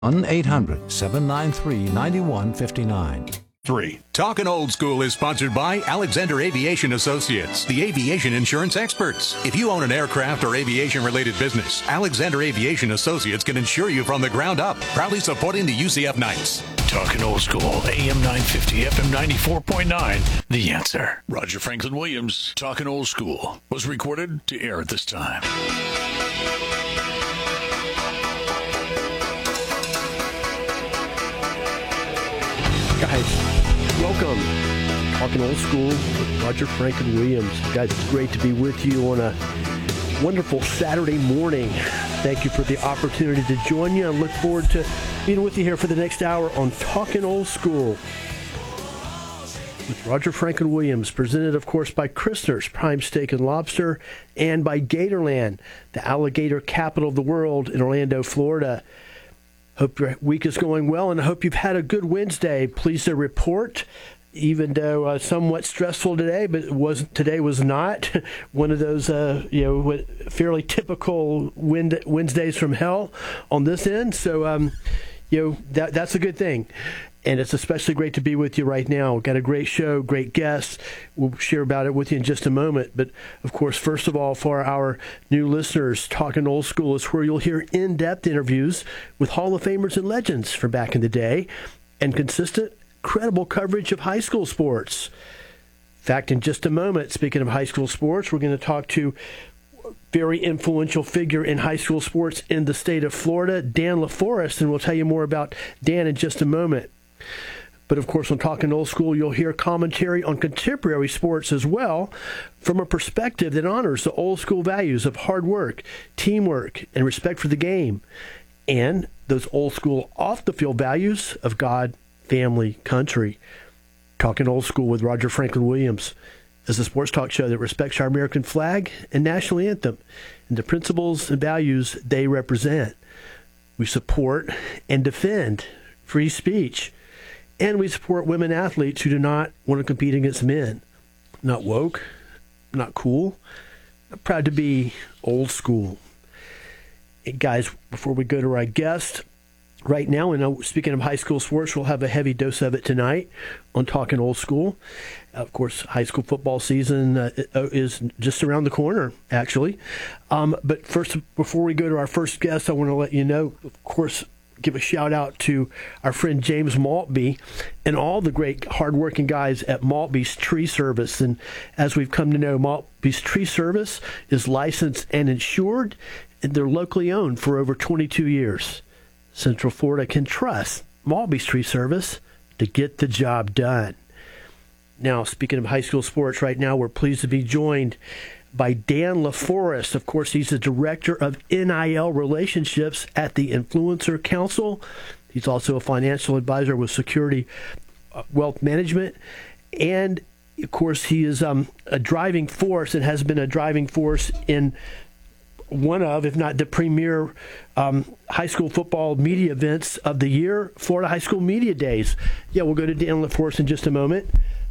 1-800-793-9159. 3. Talkin' Old School is sponsored by Alexander Aviation Associates, the aviation insurance experts. If you own an aircraft or aviation-related business, Alexander Aviation Associates can insure you from the ground up, proudly supporting the UCF Knights. Talkin' Old School, AM 950, FM 94.9, The Answer. Roger Franklin Williams, Talkin' Old School, was recorded to air at this time. Guys, welcome. Talking Old School with Roger Franklin Williams. Guys, it's great to be with you on a wonderful Saturday morning. Thank you for the opportunity to join you. I look forward to being with you here for the next hour on Talking Old School with Roger Franklin Williams, presented, of course, by Christner's Prime Steak and Lobster and by Gatorland, the alligator capital of the world in Orlando, Florida. Hope your week is going well, and I hope you've had a good Wednesday. Pleased to report, even though somewhat stressful today, but today was not one of those fairly typical Wednesdays from hell on this end. So that's a good thing. And it's especially great to be with you right now. Got a great show, great guests. We'll share about it with you in just a moment. But, of course, first of all, for our new listeners, Talking Old School is where you'll hear in-depth interviews with Hall of Famers and legends from back in the day and consistent, credible coverage of high school sports. In fact, in just a moment, speaking of high school sports, we're going to talk to very influential figure in high school sports in the state of Florida, Dan LaForest, and we'll tell you more about Dan in just a moment. But, of course, on Talking Old School, you'll hear commentary on contemporary sports as well from a perspective that honors the old school values of hard work, teamwork, and respect for the game, and those old school off-the-field values of God, family, country. Talking Old School with Roger Franklin Williams is a sports talk show that respects our American flag and national anthem and the principles and values they represent. We support and defend free speech. And we support women athletes who do not want to compete against men. Not woke, not cool. I'm proud to be old school. And guys, before we go to our guest, right now, and speaking of high school sports, we'll have a heavy dose of it tonight on Talking Old School. Of course, high school football season is just around the corner, actually. But first, before we go to our first guest, I want to let you know, of course, give a shout out to our friend James Maltby and all the great hardworking guys at Maltby's Tree Service. And as we've come to know, Maltby's Tree Service is licensed and insured, and they're locally owned for over 22 years. Central Florida can trust Maltby's Tree Service to get the job done. Now, speaking of high school sports, right now we're pleased to be joined by Dan LaForest. Of course, he's the Director of NIL Relationships at the Influencer Council. He's also a financial advisor with Security Wealth Management. And, of course, he is a driving force and has been a driving force in one of, if not the premier high school football media events of the year, Florida High School Media Days. Yeah, we'll go to Dan LaForest in just a moment.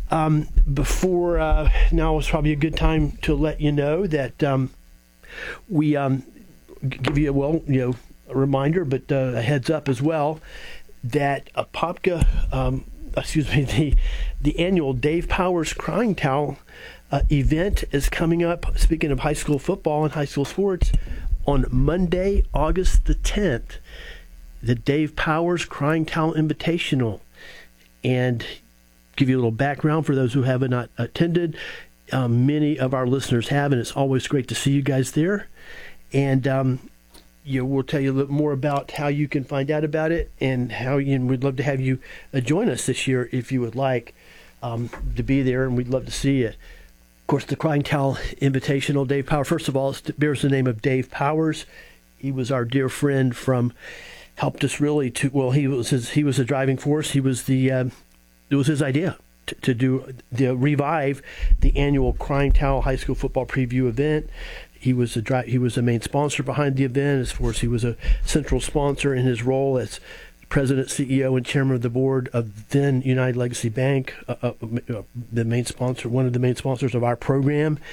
Now is probably a good time to let you know that we give you a reminder, but a heads up as well that the annual Dave Powers Crying Towel event is coming up. Speaking of high school football and high school sports, on Monday, August the 10th, the Dave Powers Crying Towel Invitational, and give you a little background for those who have not attended. Many of our listeners have, and it's always great to see you guys there. And we'll tell you a little more about how you can find out about it, and we'd love to have you join us this year if you would like to be there, and we'd love to see you. Of course, the Crying Towel Invitational, Dave Powers. First of all, it bears the name of Dave Powers. He was our dear friend helped us really he was a driving force. He was it was his idea to revive the annual Crying Towel High School Football Preview event. He was a main sponsor behind the event. As far as he was a central sponsor in his role as president, CEO, and chairman of the board of then United Legacy Bank, one of the main sponsors of our program.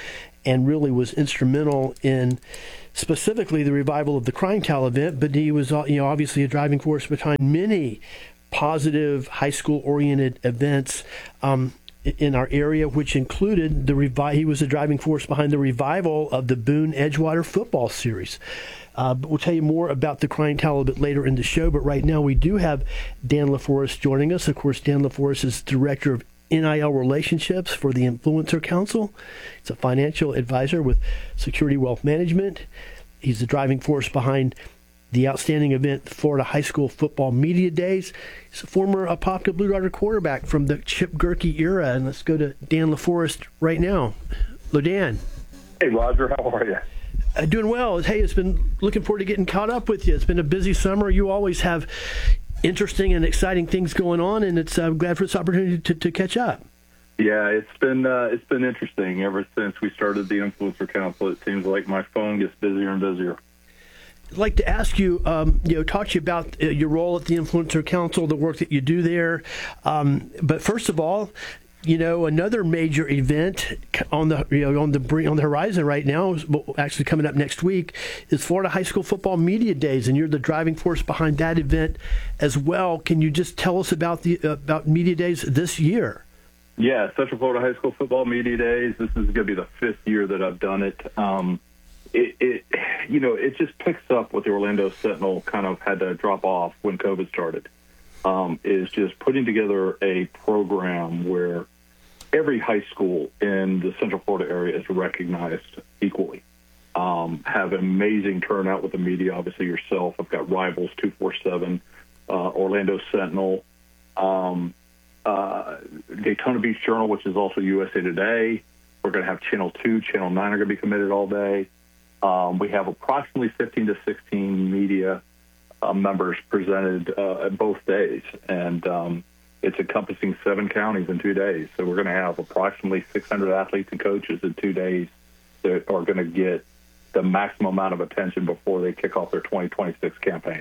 and really was instrumental in specifically the revival of the Crying Towel event, but he was obviously a driving force behind many positive high school-oriented events in our area, which included he was a driving force behind the revival of the Boone Edgewater football series. But we'll tell you more about the Crying Towel a bit later in the show, but right now we do have Dan LaForest joining us. Of course, Dan LaForest is Director of NIL Relationships for the Influencer Council. He's a financial advisor with Security Wealth Management. He's the driving force behind the outstanding event, the Florida High School Football Media Days. He's a former Apopka Blue Darter quarterback from the Chip Gerke era. And let's go to Dan LaForest right now. Hello, Dan. Hey, Roger. How are you? Doing well. Hey, it's been looking forward to getting caught up with you. It's been a busy summer. You always have interesting and exciting things going on, and I'm glad for this opportunity to catch up. Yeah, it's been interesting ever since we started the Influencer Council. It seems like my phone gets busier and busier. I'd like to ask you, talk to you about your role at the Influencer Council, the work that you do there. But first of all, another major event on the horizon right now, actually coming up next week, is Florida High School Football Media Days, and you're the driving force behind that event as well. Can you just tell us about about Media Days this year? Yeah, Central Florida High School Football Media Days. This is going to be the 5th year that I've done it. It just picks up what the Orlando Sentinel kind of had to drop off when COVID started. Is just putting together a program where every high school in the Central Florida area is recognized equally. Have an amazing turnout with the media, obviously yourself. I've got Rivals 247, Orlando Sentinel, Daytona Beach Journal, which is also USA Today. We're going to have Channel 2, Channel 9 are going to be committed all day. We have approximately 15 to 16 media members presented at both days, and it's encompassing 7 counties in 2 days. So we're going to have approximately 600 athletes and coaches in 2 days that are going to get the maximum amount of attention before they kick off their 2026 campaign.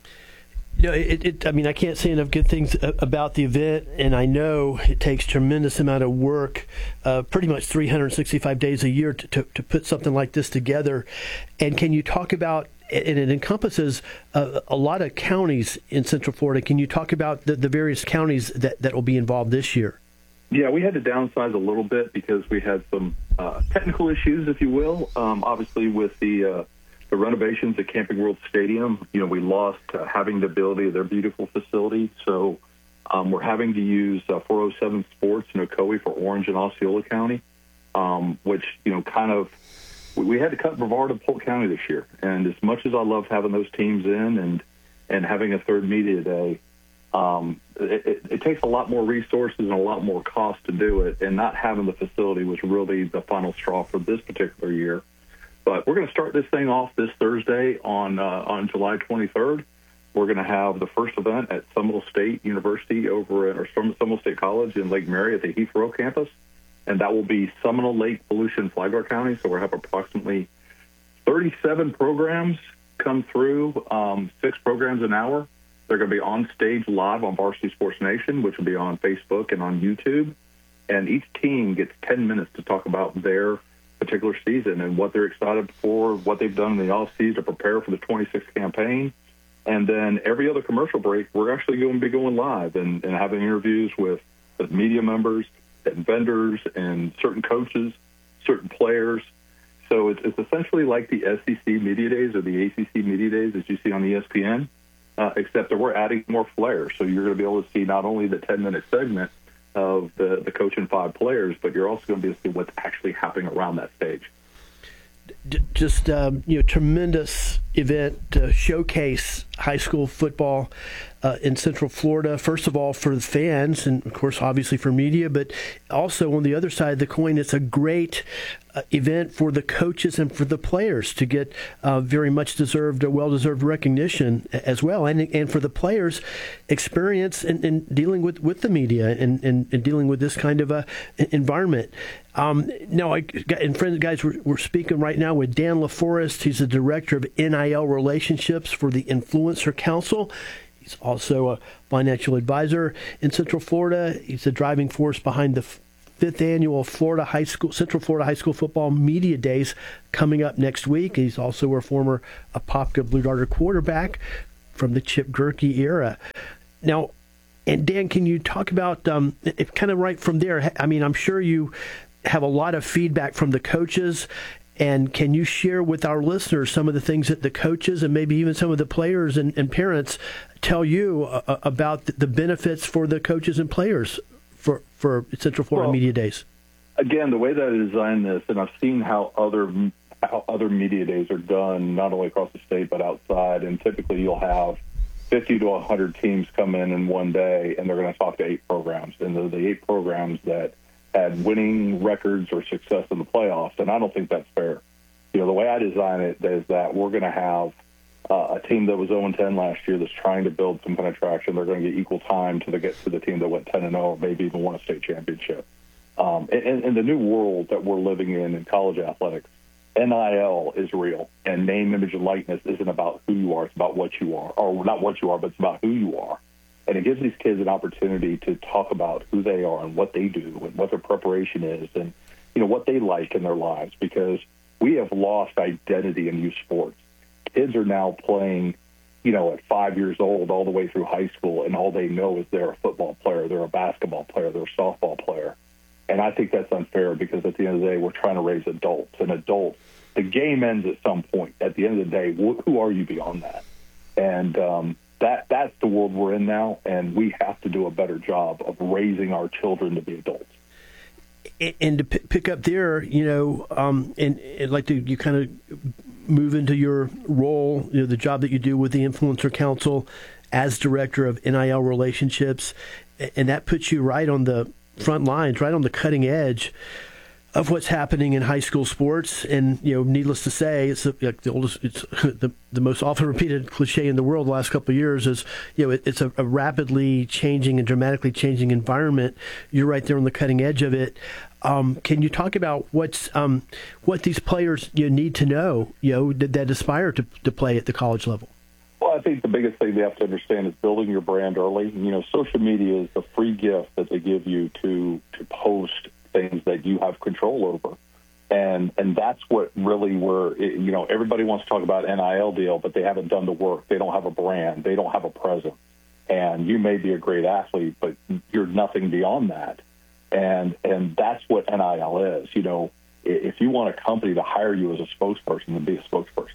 I can't say enough good things about the event, and I know it takes tremendous amount of work, pretty much 365 days a year to put something like this together. And can you talk about, and it encompasses a lot of counties in Central Florida, can you talk about the various counties that will be involved this year? Yeah, we had to downsize a little bit because we had some technical issues, if you will. Obviously, with the renovations at Camping World Stadium, we lost having the ability of their beautiful facility. So we're having to use 407 Sports in Ocoee for Orange and Osceola County, which, we had to cut Brevard and Polk County this year. And as much as I love having those teams in and having a third media day, it takes a lot more resources and a lot more cost to do it. And not having the facility was really the final straw for this particular year. But we're going to start this thing off this Thursday on July 23rd. We're going to have the first event at Seminole State University Seminole State College in Lake Mary at the Heath Row campus. And that will be Seminole, Lake, Volusia, Flagler County. So we'll have approximately 37 programs come through, 6 programs an hour. They're going to be on stage live on Varsity Sports Nation, which will be on Facebook and on YouTube. And each team gets 10 minutes to talk about their particular season and what they're excited for, what they've done in the offseason to prepare for the 26th campaign. And then every other commercial break, we're actually going to be going live and having interviews with media members and vendors and certain coaches, certain players. So it's essentially like the SEC Media Days or the ACC Media Days that you see on ESPN, except that we're adding more flair. So you're going to be able to see not only the 10-minute segment of the coach and 5 players, but you're also going to be able to see what's actually happening around that stage. Just tremendous event to showcase high school football in Central Florida. First of all, for the fans, and of course, obviously for media, but also on the other side of the coin, it's a great event for the coaches and for the players to get very much deserved, well-deserved recognition as well, and for the players, experience in dealing with the media and dealing with this kind of environment. Now, guys, we're speaking right now with Dan LaForest. He's the director of NIL Relationships for the Influencer Council. He's also a financial advisor in Central Florida. He's the driving force behind the 5th annual Central Florida High School Football Media Days coming up next week. He's also a former Apopka Blue Darter quarterback from the Chip Gerke era. Now, and Dan, can you talk about it kind of right from there? I mean, I'm sure you have a lot of feedback from the coaches. And can you share with our listeners some of the things that the coaches and maybe even some of the players and parents tell you about the benefits for the coaches and players for Central Florida Media Days? Again, the way that I designed this, and I've seen how other media days are done, not only across the state but outside, and typically you'll have 50 to 100 teams come in one day, and they're going to talk to 8 programs. And they're the 8 programs that had winning records or success in the playoffs, and I don't think that's fair. The way I design it is that we're going to have a team that was 0-10 last year that's trying to build some kind of traction. They're going to get equal time to get to the team that went 10-0, or maybe even won a state championship. In the new world that we're living in college athletics, NIL is real, and name, image, and likeness isn't about who you are. It's about what you are, or not what you are, but it's about who you are. And it gives these kids an opportunity to talk about who they are and what they do and what their preparation is and, what they like in their lives, because we have lost identity in youth sports. Kids are now playing, at 5 years old all the way through high school, and all they know is they're a football player, they're a basketball player, they're a softball player. And I think that's unfair, because at the end of the day, we're trying to raise adults. And adults, the game ends at some point. At the end of the day, who are you beyond that? And that's the world we're in now, and we have to do a better job of raising our children to be adults. And to pick up there, and I'd like to you kind of move into your role, the job that you do with the Influencer Council as director of NIL relationships, and that puts you right on the front lines, right on the cutting edge of what's happening in high school sports. And needless to say, it's the most often repeated cliche in the world the last couple of years is it's a rapidly changing and dramatically changing environment. You're right there on the cutting edge of it. Can you talk about what these players need to know that aspire to play at the college level? Well, I think the biggest thing they have to understand is building your brand early. Social media is the free gift that they give you to post things that you have control over. And that's what really everybody wants to talk about NIL deal, but they haven't done the work. They don't have a brand. They don't have a presence. And you may be a great athlete, but you're nothing beyond that. And that's what NIL is. If you want a company to hire you as a spokesperson, then be a spokesperson.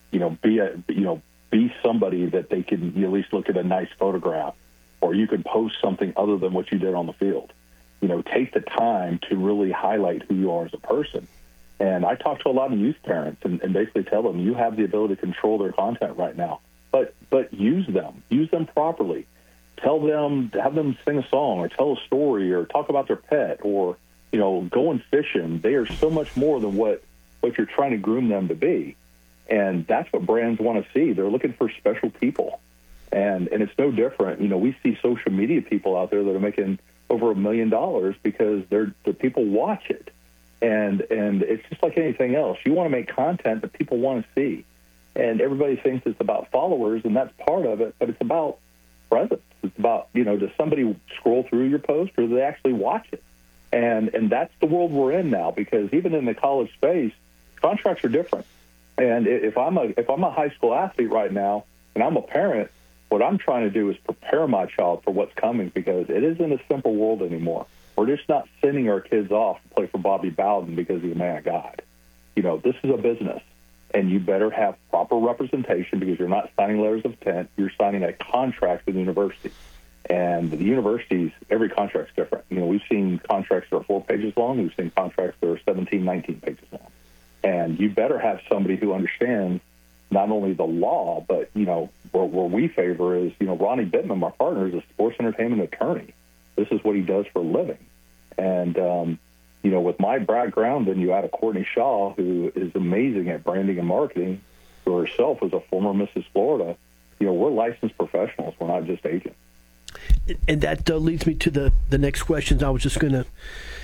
Be somebody that they can at least look at a nice photograph, or you can post something other than what you did on the field. Take the time to really highlight who you are as a person. And I talk to a lot of youth parents and basically tell them, you have the ability to control their content right now, but use them properly. Have them sing a song or tell a story or talk about their pet or, going fishing. They are so much more than what you're trying to groom them to be. And that's what brands want to see. They're looking for special people. And it's no different. We see social media people out there that are making over $1 million because the people watch it. And it's just like anything else. You want to make content that people want to see. And everybody thinks it's about followers, and that's part of it, but it's about presence. It's about, does somebody scroll through your post or do they actually watch it? And that's the world we're in now, because even in the college space, contracts are different. And if I'm a high school athlete right now and I'm a parent, what I'm trying to do is prepare my child for what's coming, because it isn't a simple world anymore. We're just not sending our kids off to play for Bobby Bowden because he's a man of God. This is a business, and you better have proper representation, because you're not signing letters of intent. You're signing a contract with the university. And the universities, every contract's different. We've seen contracts that are 4 pages long. We've seen contracts that are 17, 19 pages long. And you better have somebody who understands not only the law, but, where we favor is, Ronnie Bittman, my partner, is a sports entertainment attorney. This is what he does for a living. And, with my background, then you add a Courtney Shaw, who is amazing at branding and marketing, who herself was a former Mrs. Florida. We're licensed professionals. We're not just agents. And that leads me to the next questions I was just going to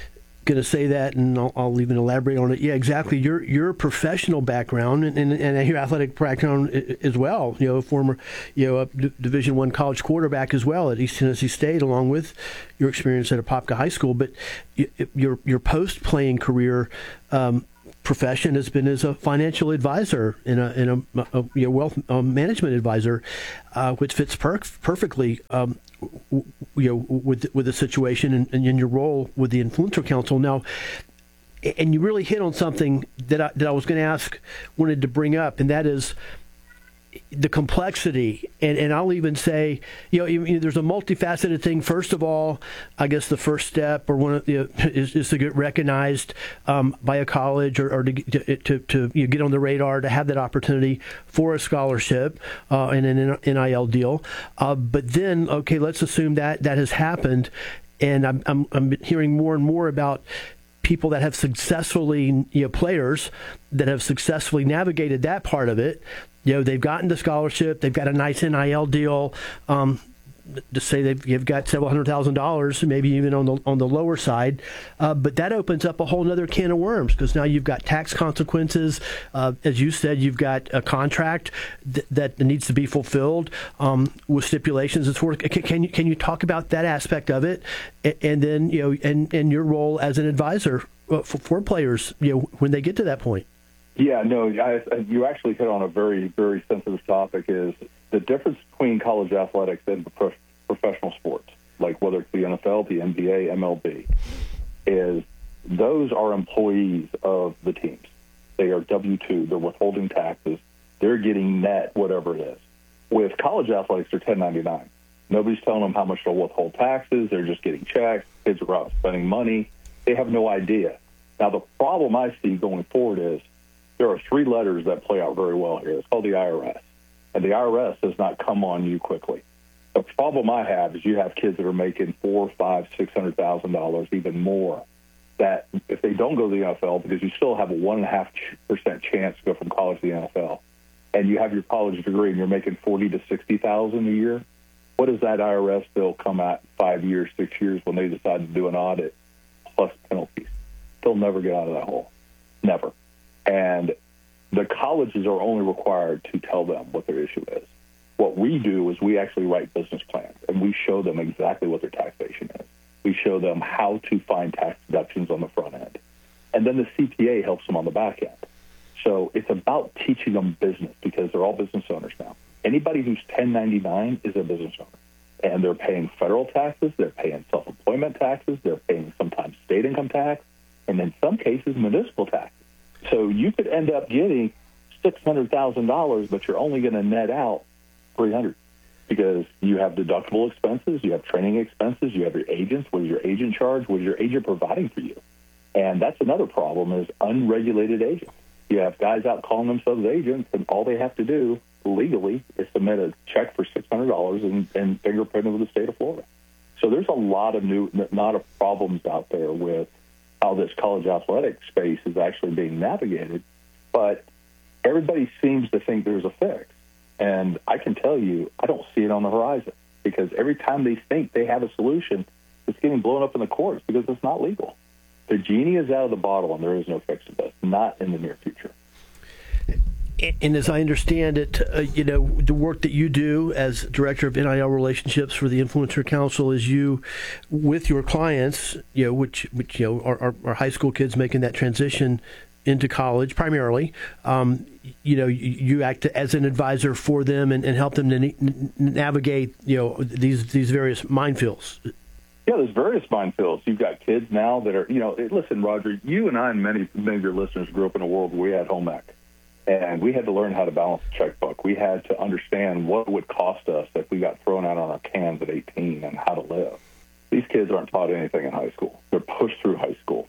going to say that, and I'll even elaborate on it. Yeah, exactly. Your professional background and your athletic background as well. Former Division I college quarterback as well at East Tennessee State, along with your experience at Apopka High School. But your post-playing career profession has been as a financial advisor and a wealth management advisor, which fits perfectly. With the situation and in your role with the Influencer Council now, and you really hit on something that I was going to wanted to bring up, and that is the complexity. And I'll even say, there's a multifaceted thing. First of all, I guess the first step is to get recognized by a college or to get on the radar, to have that opportunity for a scholarship and an NIL deal. But then, okay, let's assume that has happened, and I'm hearing more and more about people that have successfully, players that have successfully navigated that part of it. They've gotten the scholarship, they've got a nice NIL deal. To say you've got several $100,000, maybe even on the lower side, but that opens up a whole other can of worms, because now you've got tax consequences. As you said, you've got a contract that needs to be fulfilled with stipulations and sort of. Can you talk about that aspect of it, and then and your role as an advisor for players when they get to that point? Yeah, no, you actually hit on a very, very sensitive topic, is the difference between college athletics and professional sports, like whether it's the NFL, the NBA, MLB, is those are employees of the teams. They are W-2. They're withholding taxes. They're getting net whatever it is. With college athletics, they're 1099. Nobody's telling them how much they'll withhold taxes. They're just getting checks. Kids are out spending money. They have no idea. Now, the problem I see going forward is there are three letters that play out very well here. It's called the IRS. And the IRS does not come on you quickly. The problem I have is you have kids that are making $400,000, $500,000, $600,000, even more, that if they don't go to the NFL, because you still have a 1.5% chance to go from college to the NFL, and you have your college degree and you're making $40,000 to $60,000 a year, what does that IRS bill come at 5 years, 6 years when they decide to do an audit plus penalties? They'll never get out of that hole. Never. And the colleges are only required to tell them what their issue is. What we do is we actually write business plans, and we show them exactly what their taxation is. We show them how to find tax deductions on the front end. And then the CPA helps them on the back end. So it's about teaching them business, because they're all business owners now. Anybody who's 1099 is a business owner. And they're paying federal taxes, they're paying self-employment taxes, they're paying sometimes state income tax, and in some cases municipal taxes. So you could end up getting $600,000, but you're only going to net out $300,000, because you have deductible expenses, you have training expenses, you have your agents. What does your agent charge? What is your agent providing for you? And that's another problem, is unregulated agents. You have guys out calling themselves agents, and all they have to do legally is submit a check for $600 and fingerprint it with the state of Florida. So there's a lot of problems out there with how this college athletic space is actually being navigated, but everybody seems to think there's a fix. And I can tell you, I don't see it on the horizon, because every time they think they have a solution, it's getting blown up in the courts because it's not legal. The genie is out of the bottle, and there is no fix to this, not in the near future. And as I understand it, the work that you do as Director of NIL Relationships for the Influencer Council is you, with your clients, which are high school kids making that transition into college primarily. You act as an advisor for them and help them to navigate these various minefields. Yeah, there's various minefields. You've got kids now that are listen, Roger, you and I and many of your listeners grew up in a world where we had home ec. And we had to learn how to balance the checkbook. We had to understand what it would cost us if we got thrown out on our cans at 18 and how to live. These kids aren't taught anything in high school. They're pushed through high school,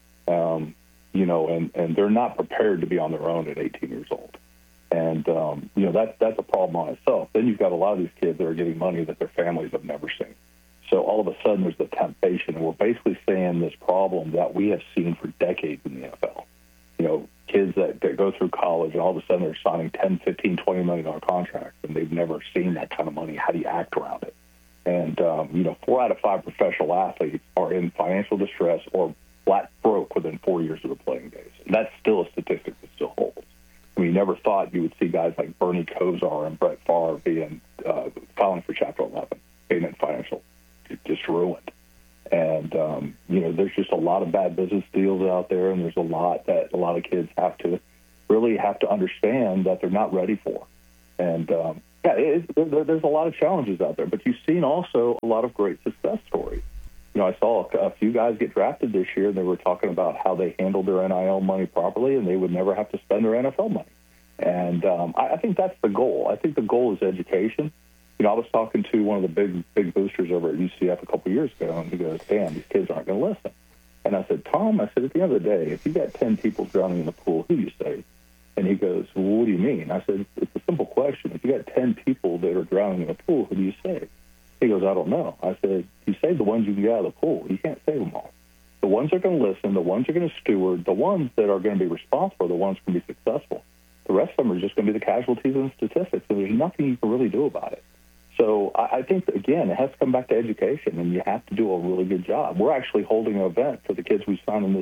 and they're not prepared to be on their own at 18 years old. And, that's a problem on itself. Then you've got a lot of these kids that are getting money that their families have never seen. So all of a sudden there's the temptation, and we're basically saying this problem that we have seen for decades in the NFL. Kids that go through college, and all of a sudden they're signing $10, $15, $20 million contracts, and they've never seen that kind of money. How do you act around it? And, 4 out of 5 professional athletes are in financial distress or flat broke within 4 years of the playing days. And that's still a statistic that still holds. I mean, you never thought you would see guys like Bernie Kosar and Brett Favre being filing for Chapter 11, being in financial just ruined. And, there's just a lot of bad business deals out there, and there's a lot that a lot of kids have to understand that they're not ready for. And, there's a lot of challenges out there, but you've seen also a lot of great success stories. I saw a few guys get drafted this year, and they were talking about how they handled their NIL money properly, and they would never have to spend their NFL money. And I think that's the goal. I think the goal is education. I was talking to one of the big boosters over at UCF a couple of years ago, and he goes, "Damn, these kids aren't going to listen." And I said, "Tom," at the end of the day, if you got 10 people drowning in the pool, who do you save? And he goes, "Well, what do you mean?" I said, "It's a simple question. If you got 10 people that are drowning in the pool, who do you save?" He goes, "I don't know." I said, "You save the ones you can get out of the pool. You can't save them all. The ones that are going to listen, the ones that are going to steward, the ones that are going to be responsible, the ones that are going to be successful. The rest of them are just going to be the casualties and statistics, and there's nothing you can really do about it." So I think, again, it has to come back to education, and you have to do a really good job. We're actually holding an event for the kids we signed in this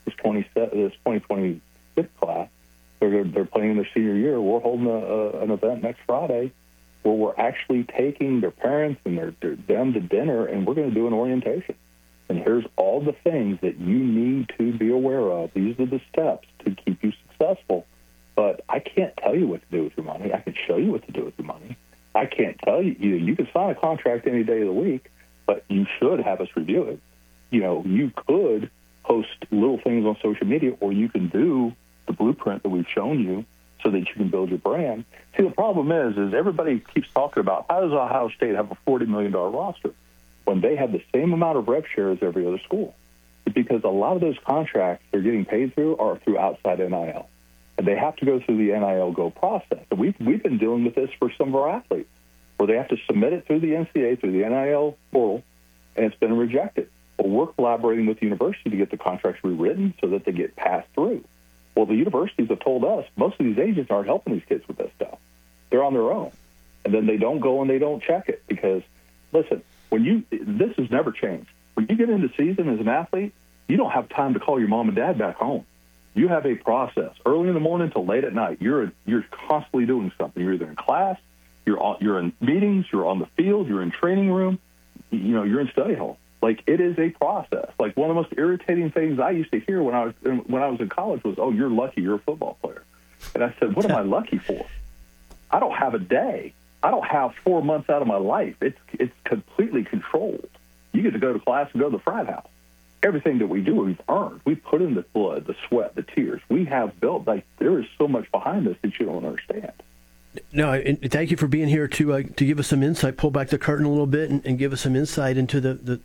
2026 class. They're playing in their senior year. We're holding an event next Friday where we're actually taking their parents and them to dinner, and we're going to do an orientation. And here's all the things that you need to be aware of. These are the steps to keep you successful. But I can't tell you what to do with your money. I can show you what to do with your money. I can't tell you. You can sign a contract any day of the week, but you should have us review it. You could post little things on social media, or you can do the blueprint that we've shown you so that you can build your brand. See, the problem is everybody keeps talking about, how does Ohio State have a $40 million roster when they have the same amount of rev share as every other school? It's because a lot of those contracts they're getting paid through are through outside NIL. And they have to go through the NIL Go process. And we've been dealing with this for some of our athletes, where they have to submit it through the NCAA, through the NIL portal, and it's been rejected. Well, we're collaborating with the university to get the contracts rewritten so that they get passed through. Well, the universities have told us most of these agents aren't helping these kids with this stuff. They're on their own. And then they don't go and they don't check it because, listen, this has never changed. When you get into season as an athlete, you don't have time to call your mom and dad back home. You have a process. Early in the morning till late at night, you're constantly doing something. You're either in class, you're in meetings, you're on the field, you're in training room, you're in study hall. Like, it is a process. Like, one of the most irritating things I used to hear when I was in college was, "Oh, you're lucky you're a football player." And I said, "What am I lucky for? I don't have a day. I don't have 4 months out of my life. It's completely controlled. You get to go to class and go to the frat house. Everything that we do, we've earned. We put in the blood, the sweat, the tears. We have built. Like, there is so much behind this that you don't understand." No, and thank you for being here to give us some insight, pull back the curtain a little bit, and give us some insight into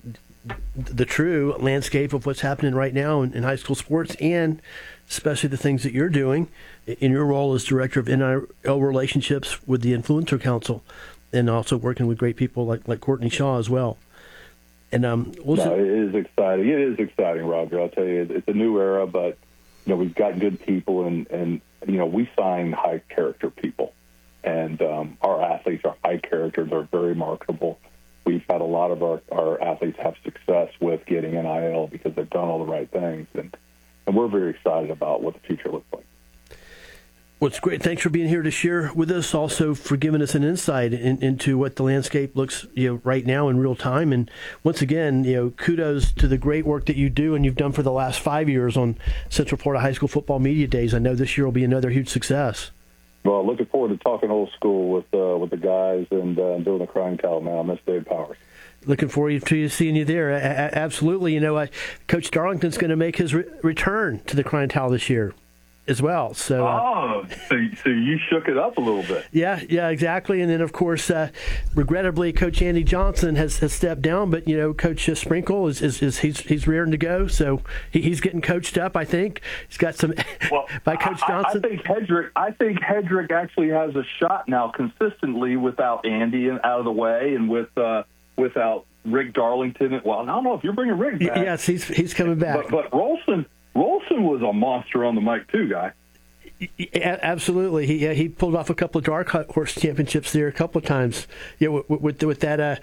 the true landscape of what's happening right now in high school sports, and especially the things that you're doing in your role as director of NIL relationships with the Influencer Council, and also working with great people like Courtney Shaw as well. And it is exciting. It is exciting, Roger. I'll tell you, it's a new era, but we've got good people, and we sign high character people. And our athletes are high character. They're very marketable. We've had a lot of our athletes have success with getting NIL because they've done all the right things. And we're very excited about what the future looks like. Well, it's great. Thanks for being here to share with us. Also for giving us an insight into what the landscape looks right now in real time. And once again, kudos to the great work that you do and you've done for the last 5 years on Central Florida High School Football Media Days. I know this year will be another huge success. Well, looking forward to talking old school with the guys and doing the crying towel now. I miss Dave Powers. Looking forward to seeing you there. Absolutely. Coach Darlington's going to make his return to the crying towel this year as well. So, so you shook it up a little bit. Yeah, exactly. And then, of course, regrettably, Coach Andy Johnson has stepped down, but Coach Sprinkle he's rearing to go. So he's getting coached up. I think he's got some by Coach Johnson. I think Hedrick actually has a shot now consistently without Andy out of the way and without Rick Darlington. Well, I don't know if you're bringing Rick back. Yes, he's coming back. But Rolson was a monster on the mic too, guy. Absolutely. He pulled off a couple of dark horse championships there a couple of times. Yeah, with that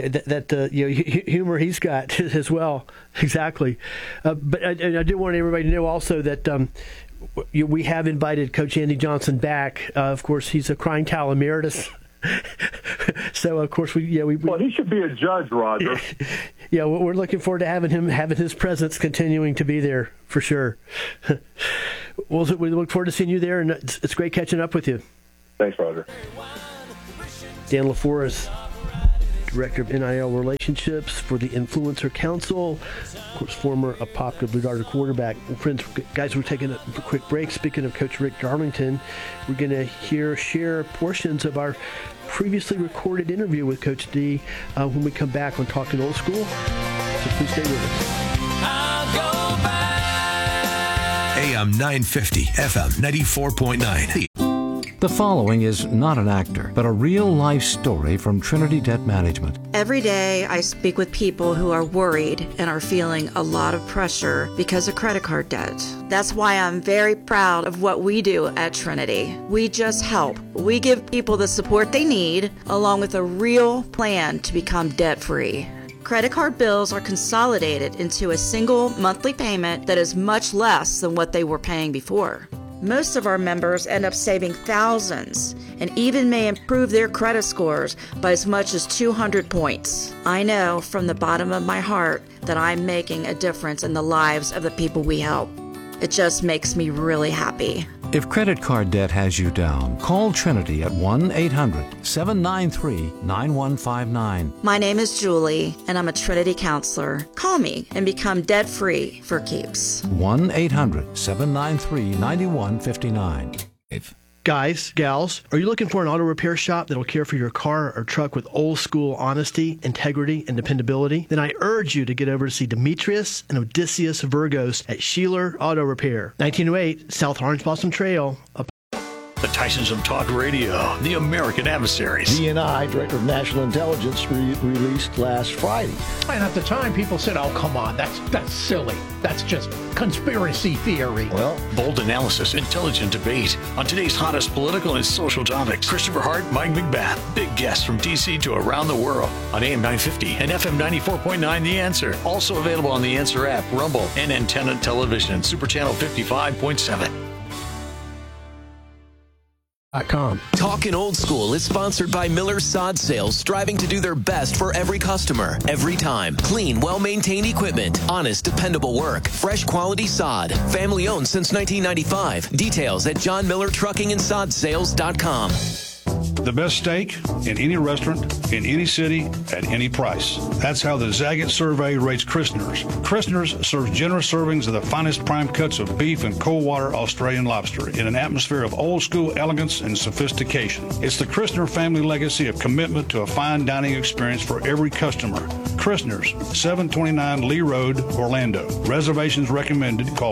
humor he's got as well. Exactly. But I do want everybody to know also that we have invited Coach Andy Johnson back. Of course, he's a crying towel emeritus. So of course we well, he should be a judge, Roger. Yeah, we're looking forward to having his presence continuing to be there for sure. Well, we look forward to seeing you there, and it's great catching up with you. Thanks, Roger. Dan LaForest, Director of NIL Relationships for the Influencer Council, of course, former popular Blue Darter quarterback. Well, friends, guys, we're taking a quick break. Speaking of Coach Rick Darlington, we're going to share portions of our previously recorded interview with Coach D when we come back on Talking Old School. So please stay with us. I'll go back. AM 950, FM 94.9. The following is not an actor, but a real-life story from Trinity Debt Management. Every day I speak with people who are worried and are feeling a lot of pressure because of credit card debt. That's why I'm very proud of what we do at Trinity. We just help. We give people the support they need, along with a real plan to become debt-free. Credit card bills are consolidated into a single monthly payment that is much less than what they were paying before. Most of our members end up saving thousands and even may improve their credit scores by as much as 200 points. I know from the bottom of my heart that I'm making a difference in the lives of the people we help. It just makes me really happy. If credit card debt has you down, call Trinity at 1-800-793-9159. My name is Julie, and I'm a Trinity counselor. Call me and become debt-free for keeps. 1-800-793-9159. Guys, gals, are you looking for an auto repair shop that'll care for your car or truck with old school honesty, integrity, and dependability? Then I urge you to get over to see Demetrius and Odysseus Virgos at Sheeler Auto Repair, 1908 South Orange Blossom Trail. The Tysons of Talk Radio, the American Adversaries. DNI, Director of National Intelligence, released last Friday. And at the time, people said, oh, come on, that's silly. That's just conspiracy theory. Well, bold analysis, intelligent debate on today's hottest political and social topics. Christopher Hart, Mike McBath, big guests from D.C. to around the world on AM 950 and FM 94.9 The Answer. Also available on The Answer app, Rumble, and Antenna Television, Super Channel 55.7. Talking Old School is sponsored by Miller Sod Sales, striving to do their best for every customer, every time. Clean, well-maintained equipment, honest, dependable work, fresh quality sod, family owned since 1995. Details at johnmillertruckingandsodSales.com. The best steak in any restaurant, in any city, at any price. That's how the Zagat survey rates Christner's. Christner's serves generous servings of the finest prime cuts of beef and cold water Australian lobster in an atmosphere of old school elegance and sophistication. It's the Christner family legacy of commitment to a fine dining experience for every customer. Christner's, 729 Lee Road, Orlando. Reservations recommended. Call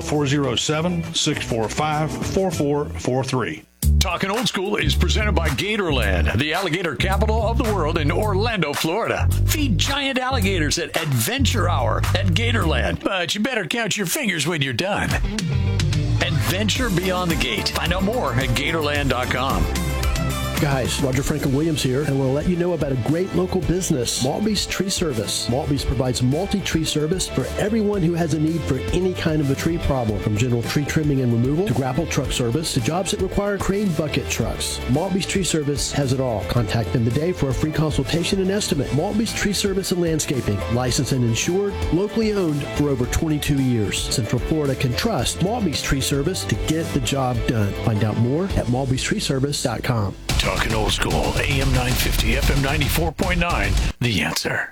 407-645-4443. Talking Old School is presented by Gatorland, the alligator capital of the world in Orlando, Florida. Feed giant alligators at Adventure Hour at Gatorland, but you better count your fingers when you're done. Adventure Beyond the Gate. Find out more at Gatorland.com. Guys, Roger Franklin Williams here, and we'll let you know about a great local business, Maltby's Tree Service. Maltby's provides multi-tree service for everyone who has a need for any kind of a tree problem, from general tree trimming and removal to grapple truck service to jobs that require crane bucket trucks. Maltby's Tree Service has it all. Contact them today for a free consultation and estimate. Maltby's Tree Service and Landscaping, licensed and insured, locally owned for over 22 years. Central Florida can trust Maltby's Tree Service to get the job done. Find out more at malbystreeservice.com. Talking Old School, AM 950, FM 94.9, The Answer.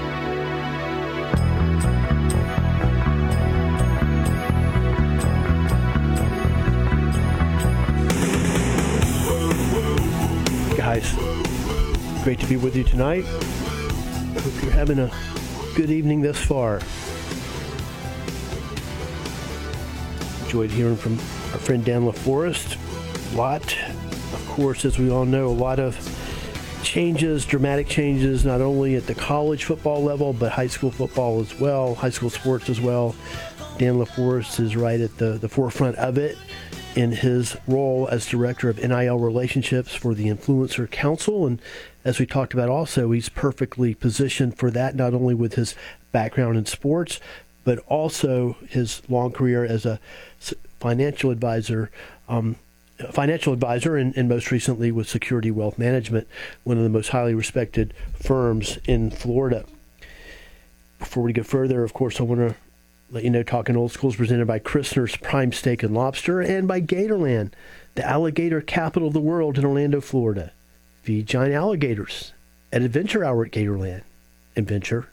Guys, great to be with you tonight. Hope you're having a good evening thus far. Enjoyed hearing from our friend Dan LaForest. A lot, of course, as we all know, a lot of changes, dramatic changes, not only at the college football level, but high school football as well, high school sports as well. Dan LaForest is right at the forefront of it. in his role as Director of NIL Relationships for the Influencer Council. And as we talked about also, he's perfectly positioned for that, not only with his background in sports, but also his long career as a financial advisor, and most recently with Security Wealth Management, one of the most highly respected firms in Florida. Before we go further, of course, I want to let you know Talking Old School is presented by Christner's Prime Steak and Lobster and by Gatorland, the alligator capital of the world in Orlando, Florida. Feed giant alligators at Adventure Hour at Gatorland. Adventure